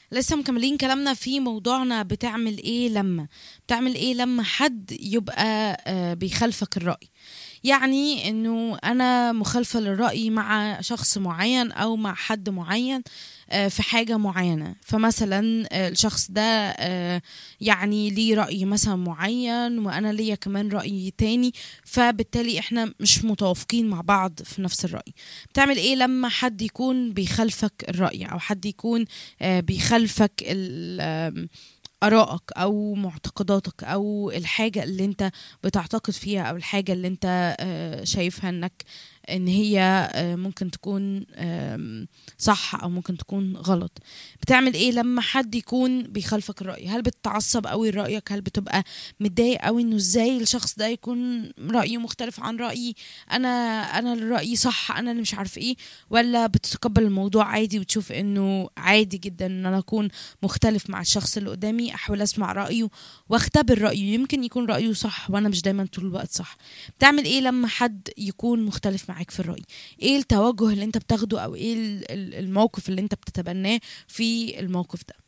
لسه مكملين كلامنا في موضوعنا. بتعمل ايه لما حد يبقى بيخالفك الرأي؟ يعني انه انا مخالفة للرأي مع شخص معين او مع حد معين في حاجة معينة. فمثلا الشخص ده يعني ليه رأي مثلا معين وانا ليا كمان رأي تاني، فبالتالي احنا مش متوافقين مع بعض في نفس الرأي. بتعمل ايه لما حد يكون بيخالفك الرأي او حد يكون بيخالفك آرائك أو معتقداتك أو الحاجة اللي أنت بتعتقد فيها أو الحاجة اللي أنت شايفها إن هي ممكن تكون صح أو ممكن تكون غلط؟ بتعمل إيه لما حد يكون بيخالفك الرأي؟ هل بتتعصب قوي لرأيك؟ هل بتبقى متضايق قوي إنه إزاي الشخص ده يكون رأيه مختلف عن رأيي؟ أنا أنا اللي رأيي صح، أنا اللي مش عارف إيه. ولا بتتقبل الموضوع عادي وتشوف إنه عادي جدا إن أنا أكون مختلف مع الشخص اللي قدامي، احاول اسمع رايه واختبر رايه، يمكن يكون رايه صح وانا مش دايما طول الوقت صح. بتعمل ايه لما حد يكون مختلف معاك في الراي؟ ايه التوجه اللي انت بتاخده او ايه الموقف اللي انت بتتبناه في الموقف ده؟